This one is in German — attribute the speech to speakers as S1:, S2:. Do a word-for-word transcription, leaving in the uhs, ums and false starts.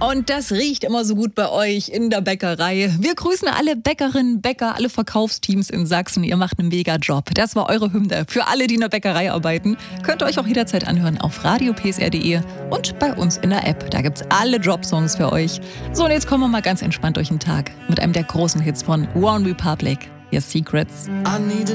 S1: Und das riecht immer so gut bei euch in der Bäckerei. Wir grüßen alle Bäckerinnen, Bäcker, alle Verkaufsteams in Sachsen. Ihr macht einen mega Job. Das war eure Hymne. Für alle, die in der Bäckerei arbeiten, könnt ihr euch auch jederzeit anhören auf radio p s r punkt d e und bei uns in der App. Da gibt's alle Jobsongs für euch. So, und jetzt kommen wir mal ganz entspannt durch den Tag mit einem der großen Hits von One Republic. Your Secrets.
S2: I need